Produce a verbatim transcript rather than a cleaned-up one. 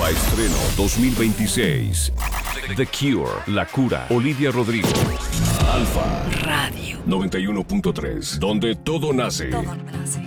Nueva estreno dos mil veintiséis. The Cure, La Cura, Olivia Rodrigo. Alfa Radio noventa y uno punto tres, donde todo nace. Todo nace.